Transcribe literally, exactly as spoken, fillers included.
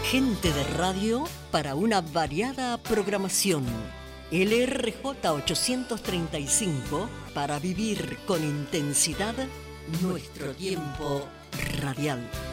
Gente de radio para una variada programación. L R J ochocientos treinta y cinco para vivir con intensidad nuestro tiempo radial.